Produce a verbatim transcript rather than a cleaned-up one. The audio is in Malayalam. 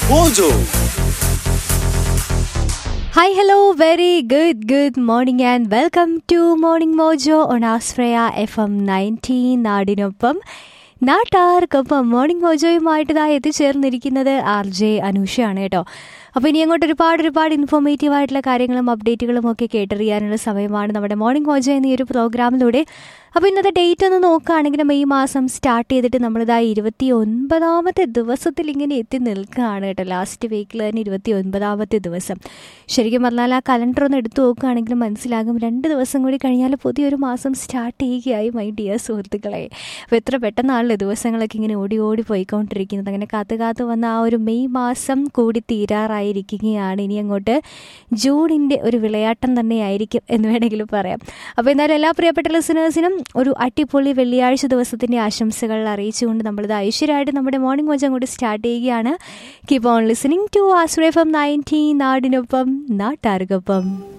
Mojo. Hi, hello, very good, good morning and welcome to Morning Mojo on Asfreya F M ninety നാടിനൊപ്പം നാട്ടാർക്കൊപ്പം മോർണിംഗ് മോജോയുമായിട്ട് ഇതാ എത്തിച്ചേർന്നിരിക്കുന്നത് ആർ ജെ അനൂഷയാണ് കേട്ടോ. അപ്പോൾ ഇനി അങ്ങോട്ട് ഒരുപാട് ഒരുപാട് ഇൻഫോർമേറ്റീവ് ആയിട്ടുള്ള കാര്യങ്ങളും അപ്ഡേറ്റുകളും ഒക്കെ കേട്ടറിയാനുള്ള സമയമാണ് നമ്മുടെ മോർണിംഗ് മോജോ എന്ന ഈ ഒരു പ്രോഗ്രാമിലൂടെ. അപ്പോൾ ഇന്നത്തെ ഡേറ്റ് ഒന്ന് നോക്കുകയാണെങ്കിൽ മെയ് മാസം സ്റ്റാർട്ട് ചെയ്തിട്ട് നമ്മളിതാ ഇരുപത്തി ഒൻപതാമത്തെ ദിവസത്തിൽ ഇങ്ങനെ എത്തി നിൽക്കുകയാണ് കേട്ടോ. ലാസ്റ്റ് വീക്കിൽ തന്നെ ഇരുപത്തി ഒൻപതാമത്തെ ദിവസം. ശരിക്കും പറഞ്ഞാൽ ആ കലണ്ടർ ഒന്ന് എടുത്തു നോക്കുകയാണെങ്കിൽ മനസ്സിലാകും രണ്ട് ദിവസം കൂടി കഴിഞ്ഞാൽ പുതിയൊരു മാസം സ്റ്റാർട്ട് ചെയ്യുകയായി മൈ ഡിയർ സുഹൃത്തുക്കളെ. അപ്പോൾ എത്ര പെട്ടെന്നാണല്ലോ ദിവസങ്ങളൊക്കെ ഇങ്ങനെ ഓടി ഓടി പോയിക്കൊണ്ടിരിക്കുന്നത്. അങ്ങനെ കാത്തു കാത്തു വന്ന ആ ഒരു മെയ് മാസം കൂടി തീരാറായിരിക്കുകയാണ്. ഇനി അങ്ങോട്ട് ജൂണിൻ്റെ ഒരു വിളയാട്ടം തന്നെയായിരിക്കും എന്ന് വേണമെങ്കിൽ പറയാം. അപ്പോൾ എന്നാലും എല്ലാ പ്രിയപ്പെട്ട ലിസണേഴ്സിനും ഒരു അടിപൊളി വെള്ളിയാഴ്ച ദിവസത്തിൻ്റെ ആശംസകൾ അറിയിച്ചുകൊണ്ട് നമ്മളിത് ഐശ്വര്യമായിട്ട് നമ്മുടെ മോർണിംഗ് മോജോ കൂടി സ്റ്റാർട്ട് ചെയ്യുകയാണ്. Keep on listening to ആസ്ഫ്രേ F M ninety നാടിനൊപ്പം നാട്ടാർക്കൊപ്പം.